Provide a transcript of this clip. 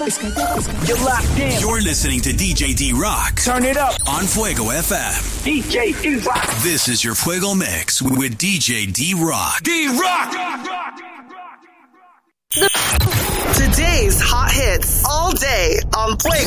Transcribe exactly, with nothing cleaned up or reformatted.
You're locked in. You're listening to D J D-Rock. Turn it up on Fuego F M. D J D-Rock. This is your Fuego Mix with D J D-Rock. D-Rock! Today's hot hits all day on Fuego.